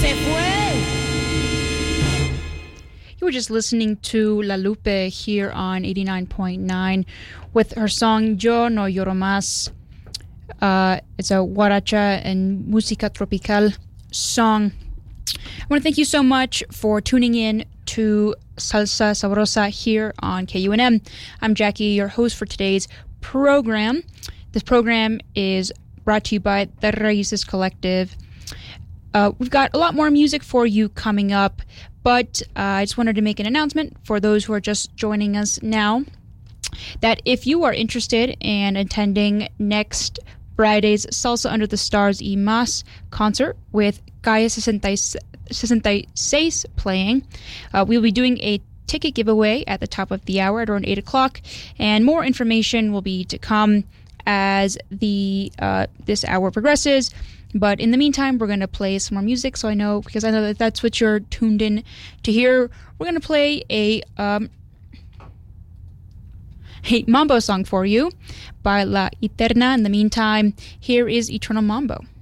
You were just listening to La Lupe here on 89.9 with her song Yo No Lloro Más. It's a guaracha and música tropical song. I want to thank you so much for tuning in to Salsa Sabrosa here on KUNM. I'm Jackie, your host for today's program. This program is brought to you by the Raíces Collective. We've got a lot more music for you coming up, but I just wanted to make an announcement for those who are just joining us now that if you are interested in attending next Friday's Salsa Under the Stars y Más concert with Calle 66 playing, we'll be doing a ticket giveaway at the top of the hour at around 8 o'clock, and more information will be to come as this hour progresses. But in the meantime, we're going to play some more music, because I know that that's what you're tuned in to hear. We're going to play a mambo song for you by La Eterna. In the meantime, here is Eternal Mambo.